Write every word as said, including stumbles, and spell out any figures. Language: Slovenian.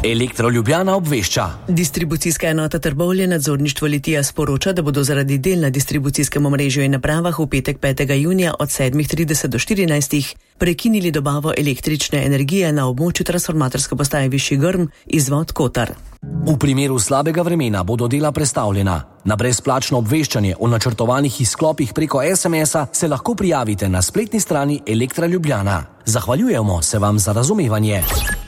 Elektro Ljubljana obvešča. Distribucijska enota Trbovlje nadzorništvo Litija sporoča, da bodo zaradi del na distribucijskem omrežju in napravah v petek petega junija od sedmih trideset do štirinajstih prekinili dobavo električne energije na območju transformatorske postaje Višji Grm, izvod Kotar. V primeru slabega vremena bodo dela prestavljena. Na brezplačno obveščanje o načrtovanih izklopih preko es em es-a se lahko prijavite na spletni strani Elektra Ljubljana. Zahvaljujemo se vam za razumevanje.